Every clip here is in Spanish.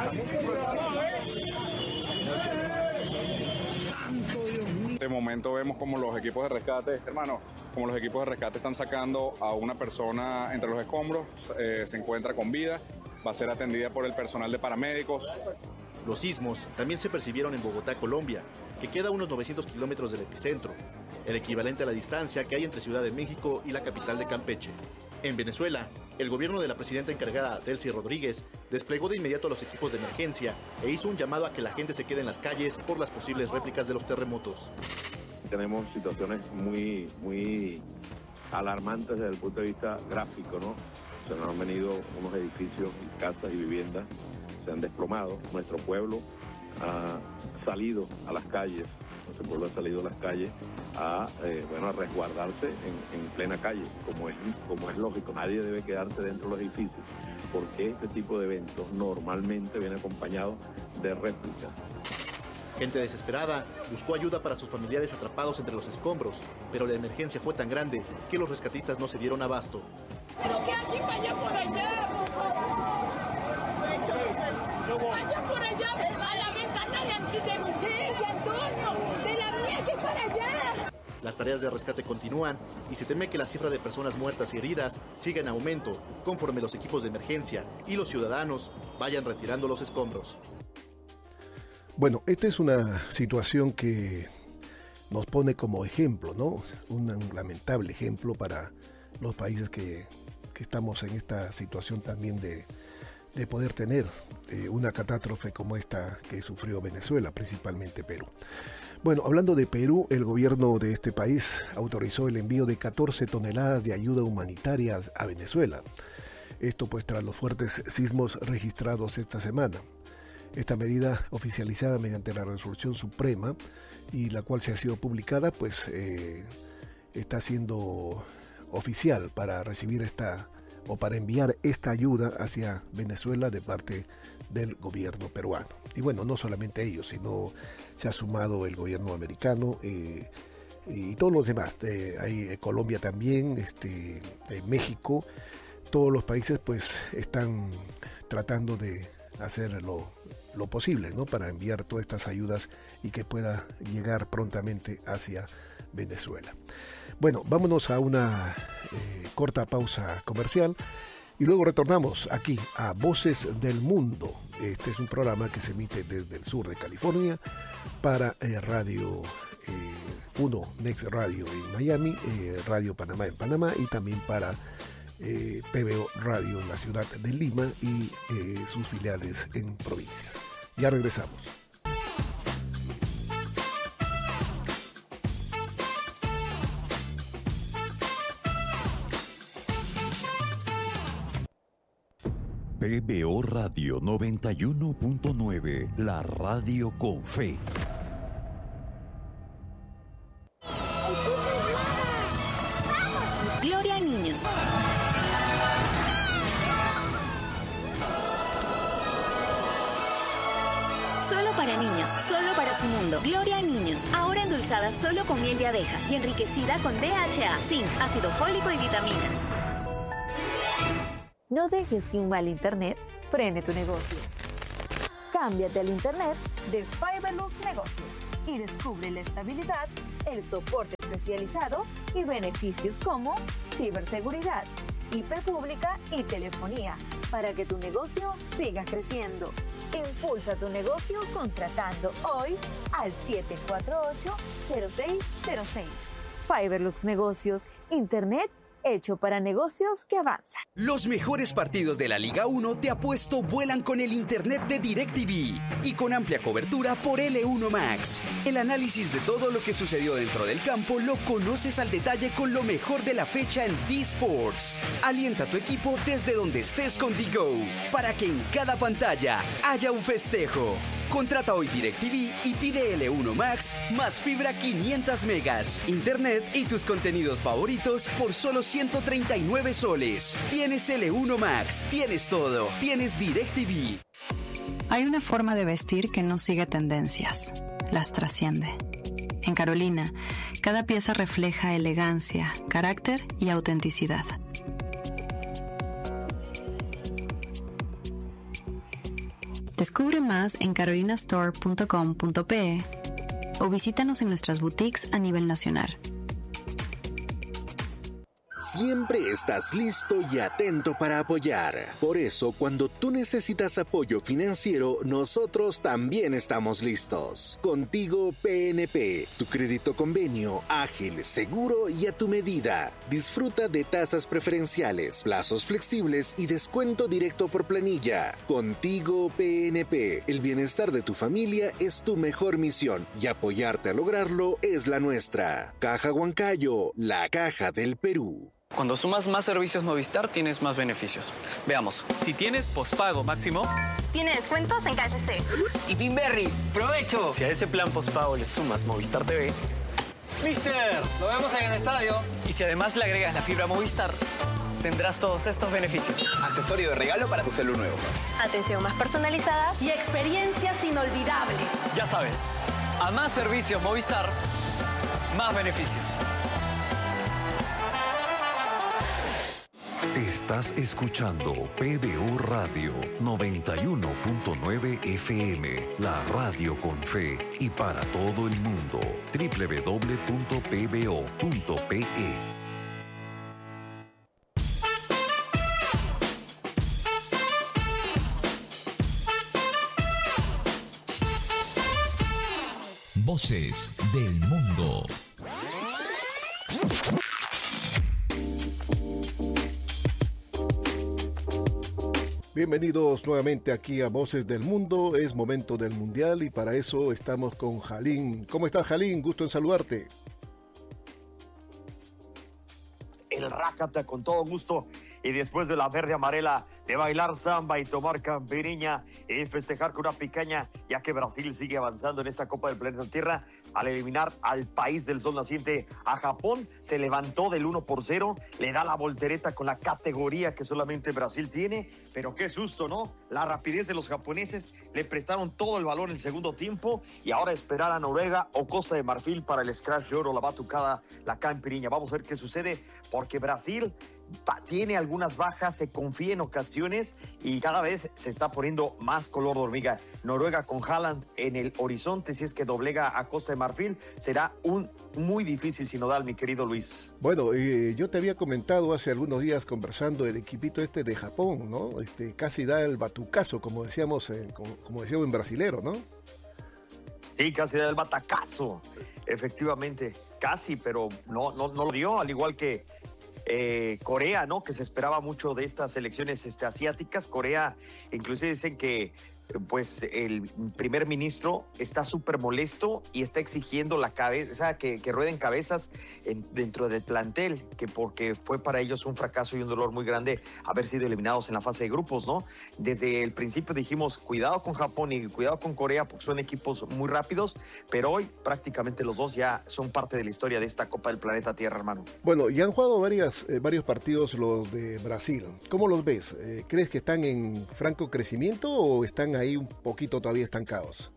En este momento vemos como los equipos de rescate, como los equipos de rescate están sacando a una persona entre los escombros, se encuentra con vida, va a ser atendida por el personal de paramédicos. Los sismos también se percibieron en Bogotá, Colombia, que queda a unos 900 kilómetros del epicentro, el equivalente a la distancia que hay entre Ciudad de México y la capital de Campeche. En Venezuela, el gobierno de la presidenta encargada, Delcy Rodríguez, desplegó de inmediato los equipos de emergencia e hizo un llamado a que la gente se quede en las calles por las posibles réplicas de los terremotos. Tenemos situaciones muy alarmantes desde el punto de vista gráfico, ¿no? Se nos han venido unos edificios, casas y viviendas, se han desplomado. Nuestro pueblo ha salido a las calles, a resguardarse en plena calle, como es lógico. Nadie debe quedarse dentro de los edificios, porque este tipo de eventos normalmente viene acompañado de réplicas. Gente desesperada buscó ayuda para sus familiares atrapados entre los escombros, pero la emergencia fue tan grande que los rescatistas no se dieron abasto. Pero que aquí vaya por allá, vaya por allá, a la ventana de Michelle, de Antonio, de la mía, que para allá. Las tareas de rescate continúan y se teme que la cifra de personas muertas y heridas siga en aumento conforme los equipos de emergencia y los ciudadanos vayan retirando los escombros. Bueno, esta es una situación que nos pone como ejemplo, ¿no? Un lamentable ejemplo para los países que estamos en esta situación también de poder tener una catástrofe como esta que sufrió Venezuela, principalmente Perú. Bueno, hablando de Perú, el gobierno de este país autorizó el envío de 14 toneladas de ayuda humanitaria a Venezuela. Esto pues tras los fuertes sismos registrados esta semana. Esta medida oficializada mediante la resolución suprema y la cual se ha sido publicada, pues está siendo oficial para recibir para enviar esta ayuda hacia Venezuela de parte del gobierno peruano. Y bueno, no solamente ellos, sino se ha sumado el gobierno americano y todos los demás. Hay Colombia también, México, todos los países pues están tratando de hacer lo posible, ¿no?, para enviar todas estas ayudas y que pueda llegar prontamente hacia Venezuela. Bueno, vámonos a una corta pausa comercial y luego retornamos aquí a Voces del Mundo. Este es un programa que se emite desde el sur de California para Radio 1 Next Radio en Miami, Radio Panamá en Panamá y también para PBO Radio en la ciudad de Lima y sus filiales en provincias. Ya regresamos. PBO Radio 91.9, la radio con fe. Gloria a niños. Solo para niños, solo para su mundo. Gloria a niños, ahora endulzada solo con miel de abeja y enriquecida con DHA, zinc, ácido fólico y vitaminas. No dejes que un mal internet frene tu negocio. Cámbiate al internet de Fiberlux Negocios y descubre la estabilidad, el soporte especializado y beneficios como ciberseguridad, IP pública y telefonía para que tu negocio siga creciendo. Impulsa tu negocio contratando hoy al 748-0606. Fiberlux Negocios, internet hecho para negocios que avanzan. Los mejores partidos de la Liga 1 te apuesto vuelan con el internet de DirecTV y con amplia cobertura por L1 Max. El análisis de todo lo que sucedió dentro del campo lo conoces al detalle con lo mejor de la fecha en D-Sports. Alienta a tu equipo desde donde estés con DiGo para que en cada pantalla haya un festejo. Contrata hoy DirecTV y pide L1 Max más fibra 500 megas, internet y tus contenidos favoritos por solo 139 soles. Tienes L1 Max, tienes todo, tienes DirecTV. Hay una forma de vestir que no sigue tendencias, las trasciende. En Carolina, cada pieza refleja elegancia, carácter y autenticidad. Descubre más en carolinastore.com.pe o visítanos en nuestras boutiques a nivel nacional. Siempre estás listo y atento para apoyar. Por eso, cuando tú necesitas apoyo financiero, nosotros también estamos listos. Contigo PNP, tu crédito convenio, ágil, seguro y a tu medida. Disfruta de tasas preferenciales, plazos flexibles y descuento directo por planilla. Contigo PNP, el bienestar de tu familia es tu mejor misión y apoyarte a lograrlo es la nuestra. Caja Huancayo, la caja del Perú. Cuando sumas más servicios Movistar, tienes más beneficios. Veamos, si tienes pospago máximo... Tiene descuentos en KFC. Y Pinberry, ¡provecho! Si a ese plan pospago le sumas Movistar TV... ¡Mister! ¡Lo vemos en el estadio! Y si además le agregas la fibra Movistar, tendrás todos estos beneficios. Accesorio de regalo para tu celu nuevo. Atención más personalizada y experiencias inolvidables. Ya sabes, a más servicios Movistar, más beneficios. Estás escuchando PBU Radio 91.9 FM, la radio con fe y para todo el mundo. www.pbo.pe. Voces del mundo. Bienvenidos nuevamente aquí a Voces del Mundo. Es momento del Mundial y para eso estamos con Jalín. ¿Cómo estás, Jalín? Gusto en saludarte. El Rácata, con todo gusto. Y después de la verde amarela, de bailar samba y tomar campiriña y festejar con una picaña, ya que Brasil sigue avanzando en esta Copa del Planeta Tierra al eliminar al país del sol naciente, a Japón. Se levantó del 1-0, le da la voltereta con la categoría que solamente Brasil tiene, pero qué susto, ¿no? La rapidez de los japoneses, le prestaron todo el balón en el segundo tiempo y ahora esperar a Noruega o Costa de Marfil para el scratch de oro, la batucada, la campiriña. Vamos a ver qué sucede, porque Brasil tiene algunas bajas, se confía en ocasiones y cada vez se está poniendo más color de hormiga. Noruega con Haaland en el horizonte, si es que doblega a Costa de Marfil, será un muy difícil sinodal, mi querido Luis. Bueno, yo te había comentado hace algunos días conversando el equipito de Japón, ¿no? Casi da el batucazo, como decíamos en brasilero, ¿no? Sí, casi da el batacazo, efectivamente, casi, pero no lo dio, al igual que Corea, ¿no? Que se esperaba mucho de estas elecciones asiáticas. Corea, inclusive dicen que pues el primer ministro está súper molesto y está exigiendo la cabeza, que rueden cabezas dentro del plantel, que porque fue para ellos un fracaso y un dolor muy grande haber sido eliminados en la fase de grupos, ¿no? Desde el principio dijimos, cuidado con Japón y cuidado con Corea, porque son equipos muy rápidos, pero hoy prácticamente los dos ya son parte de la historia de esta Copa del Planeta Tierra, hermano. Bueno, ya han jugado varios partidos los de Brasil. ¿Cómo los ves? ¿Crees que están en franco crecimiento o están ahí un poquito todavía estancados?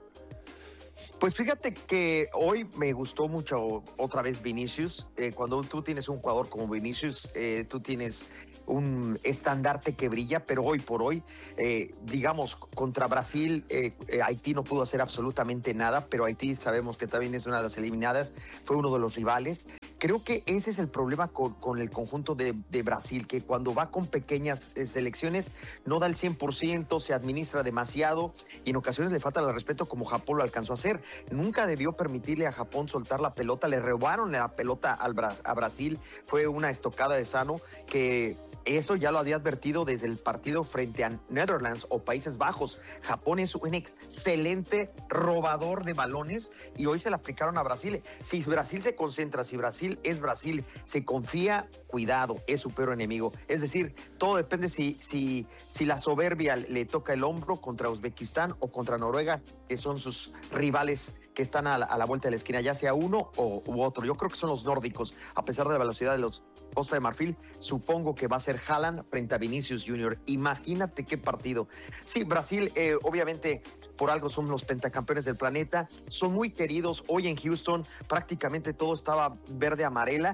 Pues fíjate que hoy me gustó mucho otra vez Vinicius. Cuando tú tienes un jugador como Vinicius, tú tienes un estandarte que brilla, pero hoy por hoy, digamos, contra Brasil, Haití no pudo hacer absolutamente nada, pero Haití sabemos que también es una de las eliminadas, fue uno de los rivales. Creo que ese es el problema con el conjunto de Brasil, que cuando va con pequeñas selecciones no da el 100%, se administra demasiado y en ocasiones le falta el respeto como Japón lo alcanzó a hacer. Nunca debió permitirle a Japón soltar la pelota, le robaron la pelota a Brasil, fue una estocada de Sano que... Eso ya lo había advertido desde el partido frente a Netherlands o Países Bajos. Japón es un excelente robador de balones y hoy se le aplicaron a Brasil. Si Brasil se concentra, si Brasil es Brasil, se confía, cuidado, es su peor enemigo. Es decir, todo depende si la soberbia le toca el hombro contra Uzbekistán o contra Noruega, que son sus rivales que están a la vuelta de la esquina, ya sea uno u otro. Yo creo que son los nórdicos, a pesar de la velocidad de los Costa de Marfil. Supongo que va a ser Haaland frente a Vinicius Jr. Imagínate qué partido. Sí, Brasil, obviamente, por algo son los pentacampeones del planeta, son muy queridos. Hoy en Houston prácticamente todo estaba verde-amarela.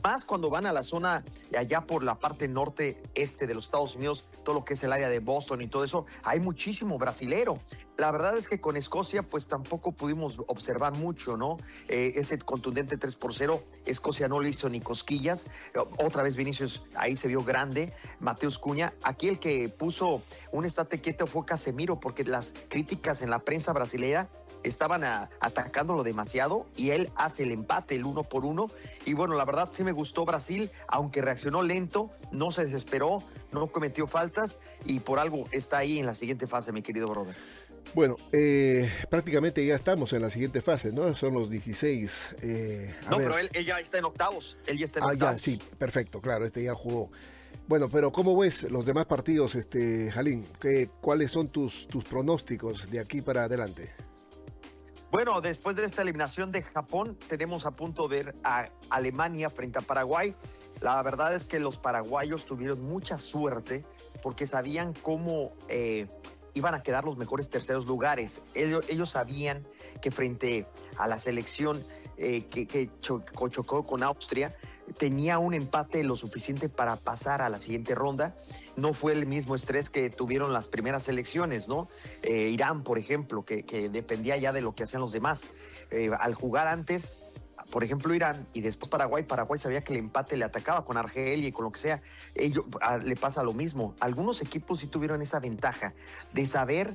más cuando van a la zona allá por la parte norte-este de los Estados Unidos, todo lo que es el área de Boston y todo eso, hay muchísimo brasilero. La verdad es que con Escocia pues tampoco pudimos observar mucho, ¿no? Ese contundente 3-0, Escocia no le hizo ni cosquillas. Otra vez Vinicius ahí se vio grande, Mateus Cunha. Aquí el que puso un estate quieto fue Casemiro, porque las críticas en la prensa brasileña estaban atacándolo demasiado y él hace el empate, el 1-1. Y bueno, la verdad sí me gustó Brasil, aunque reaccionó lento, no se desesperó, no cometió faltas y por algo está ahí en la siguiente fase, mi querido brother. Bueno, prácticamente ya estamos en la siguiente fase, ¿no? Son los 16. Pero él ya está en octavos. Ya, sí, perfecto, claro, ya jugó. Bueno, pero ¿cómo ves los demás partidos, Jalín? ¿Cuáles son tus pronósticos de aquí para adelante? Bueno, después de esta eliminación de Japón, tenemos a punto de ver a Alemania frente a Paraguay. La verdad es que los paraguayos tuvieron mucha suerte porque sabían cómo iban a quedar los mejores terceros lugares. Ellos sabían que frente a la selección que chocó con Austria, tenía un empate lo suficiente para pasar a la siguiente ronda. No fue el mismo estrés que tuvieron las primeras selecciones, ¿no? Irán, por ejemplo, que dependía ya de lo que hacían los demás. Al jugar antes, por ejemplo, Irán y después Paraguay sabía que el empate le atacaba con Argelia y con lo que sea. Le pasa lo mismo. Algunos equipos sí tuvieron esa ventaja de saber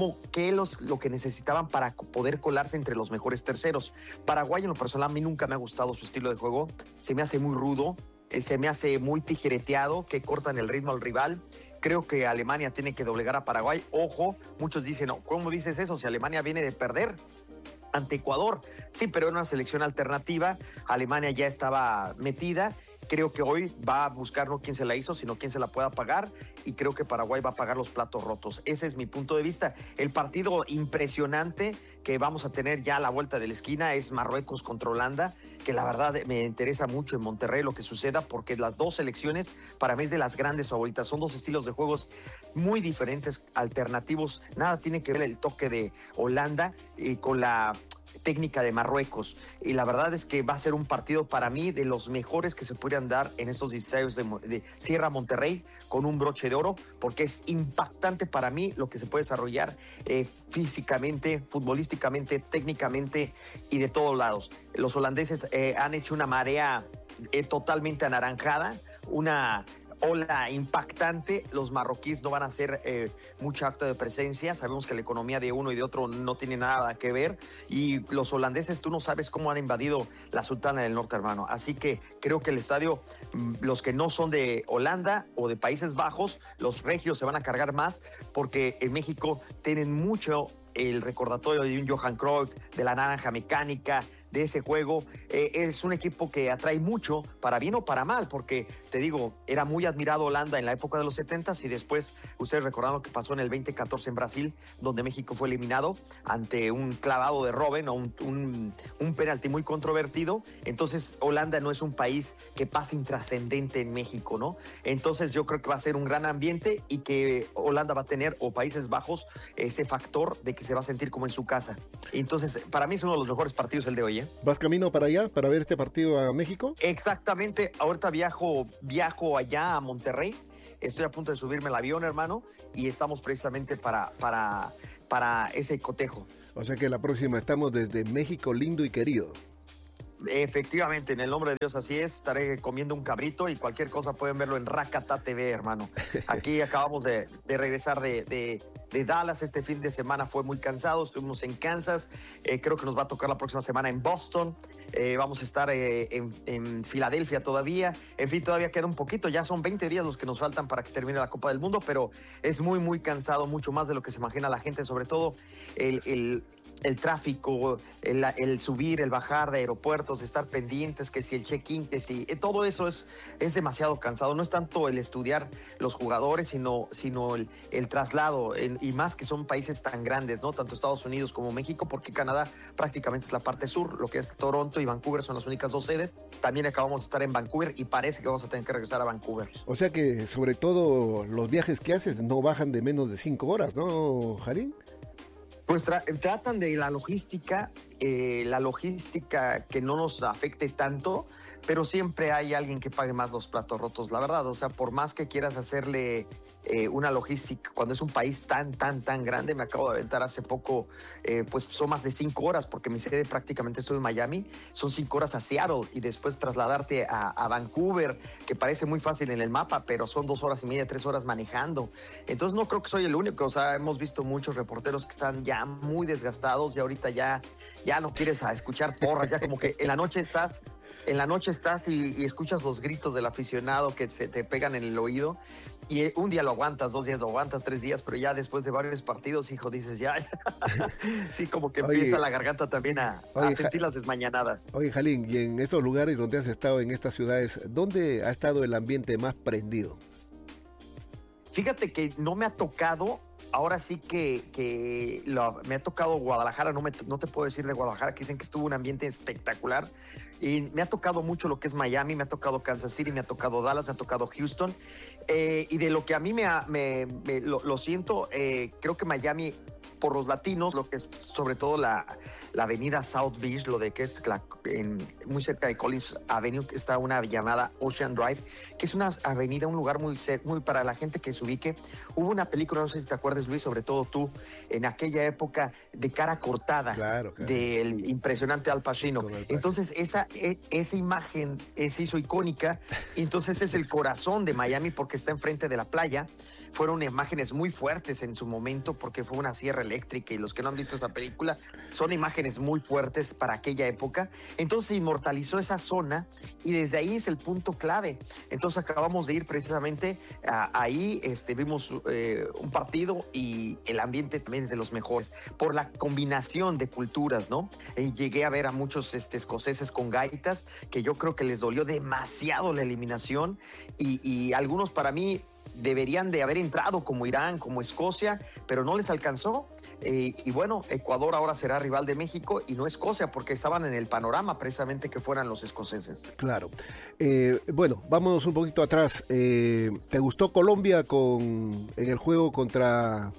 lo que necesitaban para poder colarse entre los mejores terceros. Paraguay, en lo personal, a mí nunca me ha gustado su estilo de juego. Se me hace muy rudo, se me hace muy tijereteado, que cortan el ritmo al rival. Creo que Alemania tiene que doblegar a Paraguay. Ojo, muchos dicen, no, ¿cómo dices eso? Si Alemania viene de perder ante Ecuador. Sí, pero era una selección alternativa. Alemania ya estaba metida. Creo que hoy va a buscar no quién se la hizo, sino quién se la pueda pagar, y creo que Paraguay va a pagar los platos rotos. Ese es mi punto de vista. El partido impresionante que vamos a tener ya a la vuelta de la esquina es Marruecos contra Holanda, que la verdad me interesa mucho en Monterrey lo que suceda, porque las dos selecciones para mí es de las grandes favoritas. Son dos estilos de juegos muy diferentes, alternativos. Nada tiene que ver el toque de Holanda con la técnica de Marruecos, y la verdad es que va a ser un partido para mí de los mejores que se podrían dar en estos 16 de Sierra Monterrey, con un broche de oro, porque es impactante para mí lo que se puede desarrollar físicamente, futbolísticamente, técnicamente y de todos lados. Los holandeses han hecho una marea totalmente anaranjada, una ola impactante. Los marroquíes no van a hacer mucho acto de presencia. Sabemos que la economía de uno y de otro no tiene nada que ver, y los holandeses, tú no sabes cómo han invadido la Sultana del Norte, hermano. Así que creo que el estadio, los que no son de Holanda o de Países Bajos, los regios se van a cargar más, porque en México tienen mucho el recordatorio de un Johan Cruyff, de la naranja mecánica, de ese juego. Es un equipo que atrae mucho, para bien o para mal, porque te digo, era muy admirado Holanda en la época de los 70s, y después ustedes recordaron lo que pasó en el 2014 en Brasil, donde México fue eliminado ante un clavado de Robben o un penalti muy controvertido. Entonces Holanda no es un país que pase intrascendente en México, ¿no? Entonces yo creo que va a ser un gran ambiente, y que Holanda va a tener, o Países Bajos, ese factor de que se va a sentir como en su casa. Entonces para mí es uno de los mejores partidos el de hoy. ¿Vas camino para allá, para ver este partido a México? Exactamente, ahorita viajo allá a Monterrey. Estoy a punto de subirme al avión, hermano, y estamos precisamente para ese cotejo. O sea que la próxima estamos desde México lindo y querido. Efectivamente, en el nombre de Dios, así es. Estaré comiendo un cabrito, y cualquier cosa pueden verlo en Rakata TV, hermano. Aquí acabamos de regresar de Dallas. Este fin de semana fue muy cansado. Estuvimos en Kansas. Creo que nos va a tocar la próxima semana en Boston. Vamos a estar en Filadelfia todavía. En fin, todavía queda un poquito. Ya son 20 días los que nos faltan para que termine la Copa del Mundo, pero es muy, muy cansado, mucho más de lo que se imagina la gente, sobre todo el tráfico, el subir, el bajar de aeropuertos, estar pendientes, que si el check-in, que si todo eso es demasiado cansado. No es tanto el estudiar los jugadores, sino el traslado, y más que son países tan grandes, ¿no? Tanto Estados Unidos como México, porque Canadá prácticamente es la parte sur, lo que es Toronto y Vancouver son las únicas dos sedes. También acabamos de estar en Vancouver, y parece que vamos a tener que regresar a Vancouver. O sea que sobre todo los viajes que haces no bajan de menos de 5 horas, ¿no, Jalín? Pues tratan de la logística que no nos afecte tanto, pero siempre hay alguien que pague más los platos rotos, la verdad. O sea, por más que quieras hacerle una logística, cuando es un país tan grande, me acabo de aventar hace poco, pues son más de 5 horas, porque mi sede prácticamente estoy en Miami, son 5 horas a Seattle, y después trasladarte a Vancouver, que parece muy fácil en el mapa, pero son 2 horas y media, 3 horas manejando. Entonces no creo que soy el único. O sea, hemos visto muchos reporteros que están ya muy desgastados, y ahorita ya no quieres escuchar porras, ya como que en la noche estás y escuchas los gritos del aficionado que se te pegan en el oído, y un día lo aguantas, 2 días lo aguantas, 3 días, pero ya después de varios partidos, hijo, dices ya. Sí, como que empieza la garganta también a sentir las desmañanadas. Oye, Jalín, y en estos lugares donde has estado, en estas ciudades, ¿dónde ha estado el ambiente más prendido? Fíjate que no me ha tocado. Ahora sí que me ha tocado Guadalajara, no te puedo decir de Guadalajara, que dicen que estuvo un ambiente espectacular, y me ha tocado mucho lo que es Miami, me ha tocado Kansas City, me ha tocado Dallas, me ha tocado Houston, y de lo que a mí lo siento, creo que Miami, por los latinos, lo que es sobre todo la avenida South Beach, lo de que es muy cerca de Collins Avenue, que está una llamada Ocean Drive, que es una avenida, un lugar muy para la gente que se ubique. Hubo una película, no sé si te acuerdas, Luis, sobre todo tú, en aquella época, de Cara Cortada, claro. Del impresionante Al Pacino. Entonces esa imagen se hizo icónica, y entonces es el corazón de Miami porque está enfrente de la playa. Fueron imágenes muy fuertes en su momento porque fue una sierra eléctrica, y los que no han visto esa película, son imágenes muy fuertes para aquella época. Entonces se inmortalizó esa zona, y desde ahí es el punto clave. Entonces acabamos de ir precisamente ahí, vimos un partido, y el ambiente también es de los mejores por la combinación de culturas, ¿no? Llegué a ver a muchos escoceses con gaitas, que yo creo que les dolió demasiado la eliminación, y algunos para mí deberían de haber entrado, como Irán, como Escocia, pero no les alcanzó. Y bueno, Ecuador ahora será rival de México, y no Escocia, porque estaban en el panorama precisamente que fueran los escoceses. Claro. Bueno, vámonos un poquito atrás. ¿Te gustó Colombia en el juego contra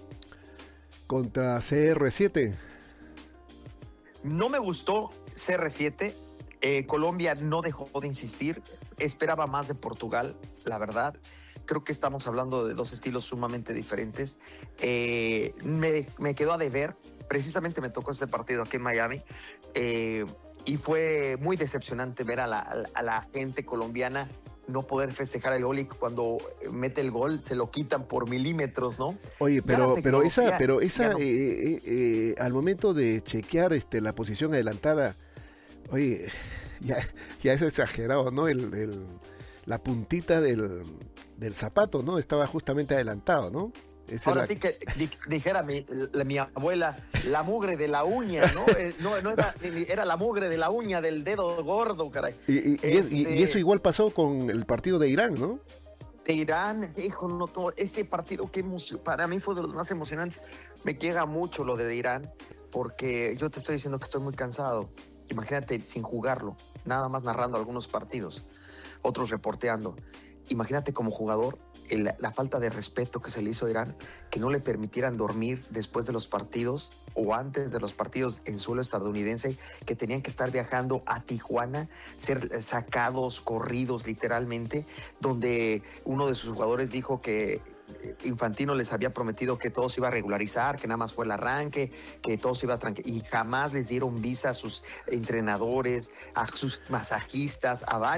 CR7? No me gustó CR7. Colombia no dejó de insistir. Esperaba más de Portugal, la verdad. Creo que estamos hablando de 2 estilos sumamente diferentes. Me quedó a deber. Precisamente me tocó ese partido aquí en Miami, y fue muy decepcionante ver a la gente colombiana no poder festejar el gol, y cuando mete el gol se lo quitan por milímetros, ¿no? Oye, pero esa al momento de chequear la posición adelantada, oye, ya es exagerado, ¿no? La puntita del zapato, ¿no? Estaba justamente adelantado, ¿no? Ahora sí que dijera mi abuela, la mugre de la uña, ¿no? Era la mugre de la uña del dedo gordo, caray. Y eso igual pasó con el partido de Irán, ¿no? De Irán, hijo, no, todo ese partido que para mí fue de los más emocionantes. Me llega mucho lo de Irán, porque yo te estoy diciendo que estoy muy cansado. Imagínate sin jugarlo, nada más narrando algunos partidos, otros reporteando. Imagínate como jugador la falta de respeto que se le hizo a Irán, que no le permitieran dormir después de los partidos o antes de los partidos en suelo estadounidense, que tenían que estar viajando a Tijuana, ser sacados, corridos literalmente, donde uno de sus jugadores dijo que Infantino les había prometido que todo se iba a regularizar, que nada más fue el arranque, que todo se iba a tranquilizar, y jamás les dieron visa a sus entrenadores, a sus masajistas, a